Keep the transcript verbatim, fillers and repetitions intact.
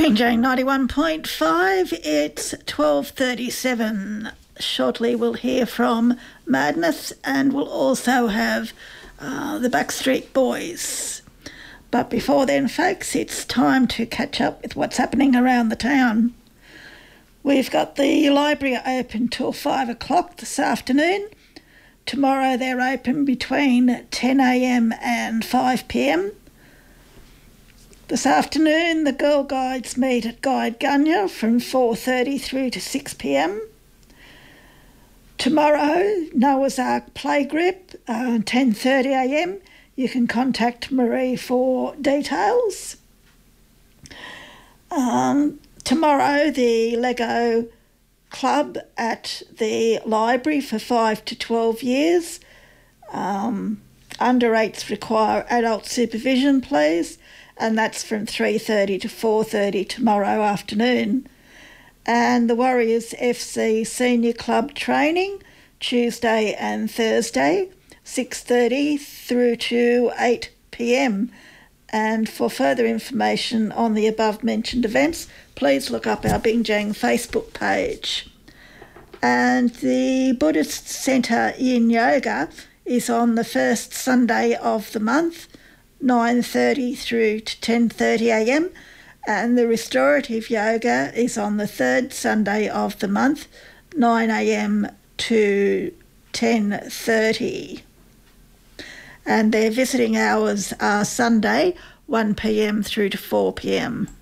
Binjang ninety-one point five, it's twelve thirty-seven. Shortly we'll hear from Madness, and we'll also have uh, the Backstreet Boys. But before then, folks, it's time to catch up with what's happening around the town. We've got the library open till five o'clock this afternoon. Tomorrow they're open between ten a m and five p m. This afternoon, the Girl Guides meet at Guide Gunya from four thirty through to six p m. Tomorrow, Noah's Ark Playgroup, uh, ten thirty a m. You can contact Marie for details. Um, tomorrow, the Lego Club at the library for five to twelve years. Um, under eights require adult supervision, please. And that's from three thirty to four thirty tomorrow afternoon. And the Warriors F C Senior Club training, Tuesday and Thursday, six thirty through to eight p m. And for further information on the above-mentioned events, please look up our Binjang Facebook page. And the Buddhist Centre Yin Yoga is on the first Sunday of the month, nine thirty through to ten thirty a m, and the restorative yoga is on the third Sunday of the month, nine a m to ten thirty. And their visiting hours are Sunday, one p m through to four p m.